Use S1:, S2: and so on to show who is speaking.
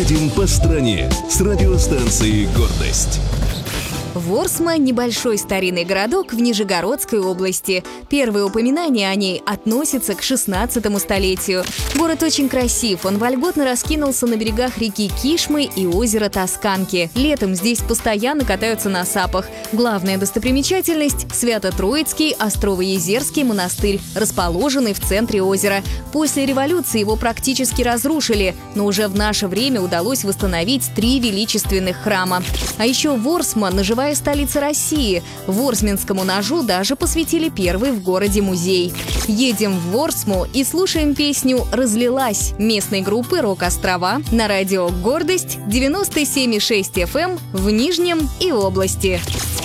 S1: Едем по стране с радиостанцией «Гордость».
S2: Ворсма – небольшой старинный городок в Нижегородской области. Первые упоминания о ней относятся к 16 столетию. Город очень красив, он вольготно раскинулся на берегах реки Кишмы и озера Тосканки. Летом здесь постоянно катаются на сапах. Главная достопримечательность – Свято-Троицкий Острово-Езерский монастырь, расположенный в центре озера. После революции его практически разрушили, но уже в наше время удалось восстановить 3 величественных храма. А еще Ворсма – ножевая столица России. Ворсминскому ножу даже посвятили первый в городе музей. Едем в Ворсму и слушаем песню «Разлилась» местной группы «Рок-Острова» на радио «Гордость» 97,6 FM в Нижнем и области.